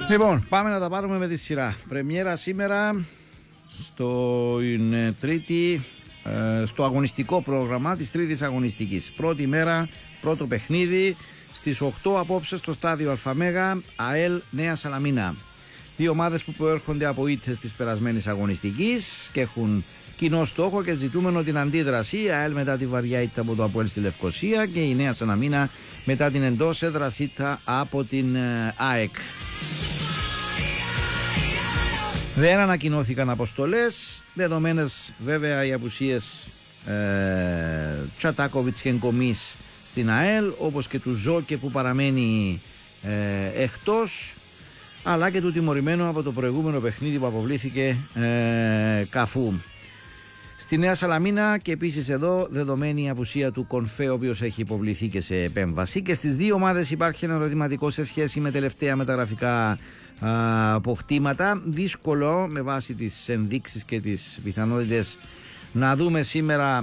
Λοιπόν, πάμε να τα πάρουμε με τη σειρά. Πρεμιέρα σήμερα στο αγωνιστικό πρόγραμμα της τρίτης αγωνιστικής. Πρώτη μέρα, πρώτο παιχνίδι στις 8 απόψε στο στάδιο Αλφαμέγα, ΑΕΛ Νέα Σαλαμίνα. Δύο ομάδες που προέρχονται από ήττες της περασμένης αγωνιστικής και έχουν κοινό στόχο και ζητούμενο την αντίδραση. Η ΑΕΛ μετά τη βαριά ήττα από το ΑΠΟΕΛ στη Λευκοσία και η Νέα Σαλαμίνα μετά την εντός έδρας ήττα από την ΑΕΚ. Δεν ανακοινώθηκαν αποστολές, δεδομένες βέβαια οι απουσίες Τσατάκοβιτς και Γκομής στην ΑΕΛ, όπως και του Ζόκε που παραμένει εκτός, αλλά και του τιμωρημένου από το προηγούμενο παιχνίδι που αποβλήθηκε Καφού. Στη Νέα Σαλαμίνα και επίσης εδώ δεδομένη η απουσία του Κονφέ, ο οποίος έχει υποβληθεί και σε επέμβαση. Και στις δύο ομάδες υπάρχει ένα ερωτηματικό σε σχέση με τελευταία μεταγραφικά αποκτήματα. Δύσκολο με βάση τις ενδείξεις και τις πιθανότητες να δούμε σήμερα